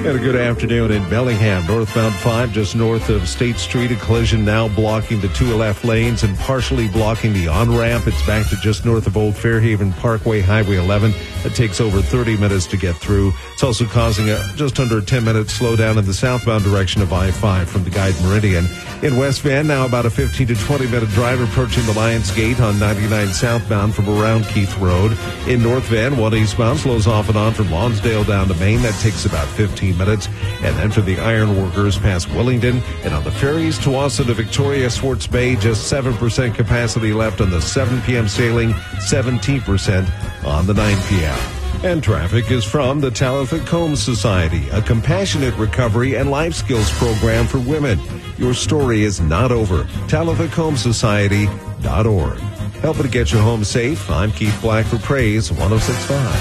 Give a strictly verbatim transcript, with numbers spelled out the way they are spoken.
And a good afternoon in Bellingham. Northbound five just north of State Street. A collision now blocking the two left lanes and partially blocking the on-ramp. It's back to just north of Old Fairhaven Parkway, Highway eleven. It takes over thirty minutes to get through. It's also causing a just under a ten-minute slowdown in the southbound direction of I five from the Guide Meridian. In West Van, now about a fifteen to twenty-minute drive approaching the Lions Gate on ninety-nine southbound from around Keith Road. In North Van, one eastbound slows off and on from Lonsdale down to Maine. That takes about fifteen minutes. And then for the Ironworkers past Willingdon. And on the ferries, Tuwasa to Victoria, Swartz Bay, just seven percent capacity left on the seven p.m. sailing, seventeen percent on the nine p.m. And traffic is from the Talitha Combs Society, a compassionate recovery and life skills program for women. Your story is not over. Talitha Combs Society dot org. Helping to get you home safe. I'm Keith Black for Praise one oh six point five.